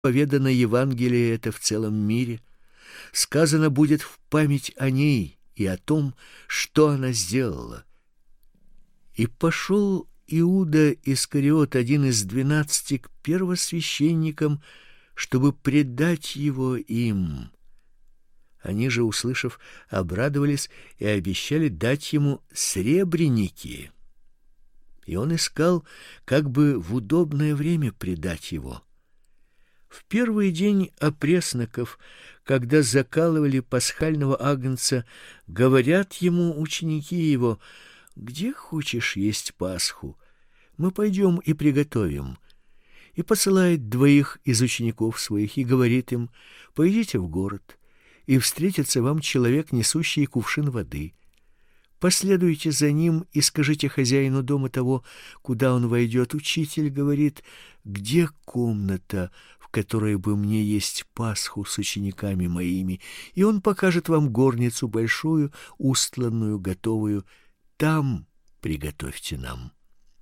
поведано Евангелие это в целом мире, сказано будет в память о ней и о том, что она сделала. И пошел Иуда Искариот, один из 12, к первосвященникам, чтобы предать его им. Они же, услышав, обрадовались и обещали дать ему сребреники. И он искал, как бы в удобное время предать его. В первый день опресноков, когда закалывали пасхального агнца, говорят ему ученики его: «Где хочешь есть Пасху? Мы пойдем и приготовим». И посылает 2 из учеников своих и говорит им: «Пойдите в город, и встретится вам человек, несущий кувшин воды. Последуйте за ним и скажите хозяину дома того, куда он войдет: учитель говорит, где комната, в которой бы мне есть Пасху с учениками моими, и он покажет вам горницу большую, устланную, готовую. Там приготовьте нам».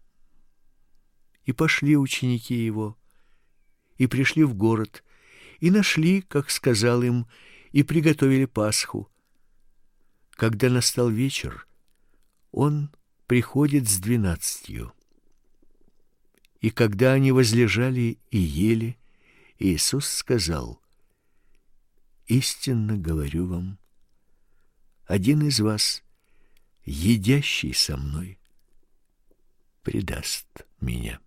И пошли ученики его, и пришли в город, и нашли, как сказал им, и приготовили Пасху. Когда настал вечер, он приходит с 12. И когда они возлежали и ели, Иисус сказал: «Истинно говорю вам, один из вас, едящий со мной, предаст меня».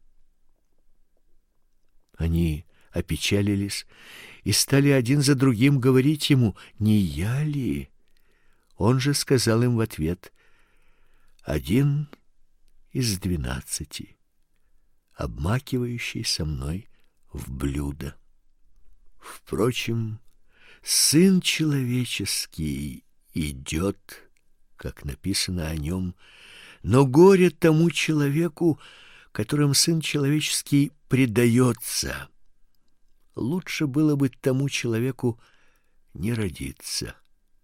Они опечалились и стали один за другим говорить ему: «Не я ли?» Он же сказал им в ответ: «Один из 12, обмакивающий со мной в блюдо. Впрочем, Сын Человеческий идет, как написано о нем, но горе тому человеку, которым Сын Человеческий предается. Лучше было бы тому человеку не родиться».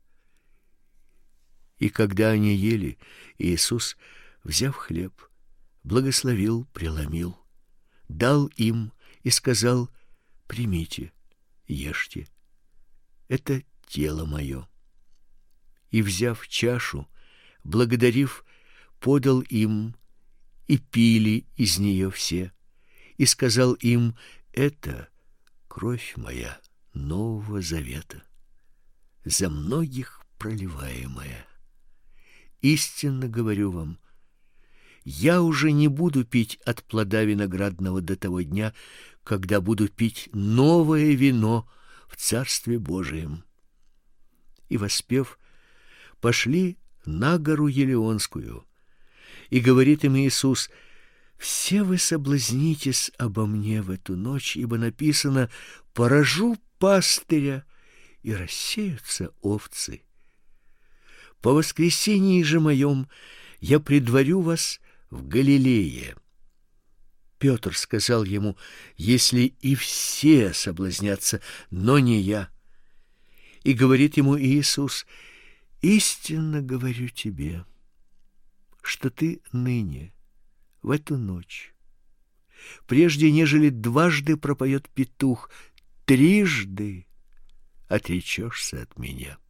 И когда они ели, Иисус, взяв хлеб, благословил, преломил, дал им и сказал: «Примите, ешьте, это тело мое». И, взяв чашу, благодарив, подал им, и пили из нее все, и сказал им: «Это кровь моя Нового Завета, за многих проливаемая. Истинно говорю вам, я уже не буду пить от плода виноградного до того дня, когда буду пить новое вино в Царстве Божием». И, воспев, пошли на гору Елеонскую. И говорит им Иисус: «Все вы соблазнитесь обо мне в эту ночь, ибо написано: поражу пастыря, и рассеются овцы. По воскресении же моем я предварю вас в Галилее». Петр сказал ему: «Если и все соблазнятся, но не я». И говорит ему Иисус: «Истинно говорю тебе, что ты ныне, в эту ночь, прежде нежели 2 пропоет петух, 3 отречешься от меня».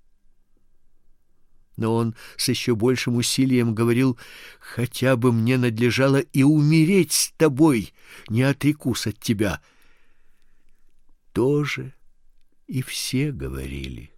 Но он с еще большим усилием говорил: «Хотя бы мне надлежало и умереть с тобой, не отрекусь от тебя». Тоже и все говорили.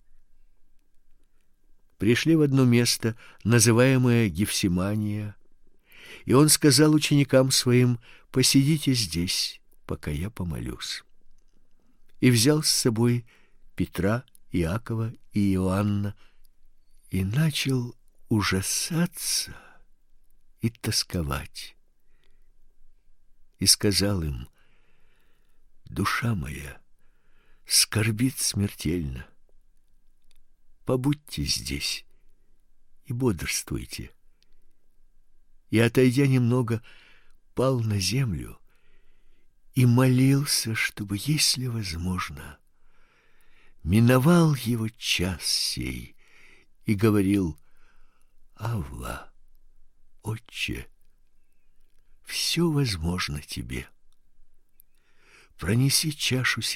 Пришли в одно место, называемое Гефсимания, и он сказал ученикам своим: «Посидите здесь, пока я помолюсь». И взял с собой Петра, Иакова и Иоанна, и начал ужасаться и тосковать. И сказал им: «Душа моя скорбит смертельно. Побудьте здесь и бодрствуйте». И, отойдя немного, пал на землю и молился, чтобы, если возможно, миновал его час сей, и говорил: «Авва, Отче, все возможно тебе. Пронеси чашу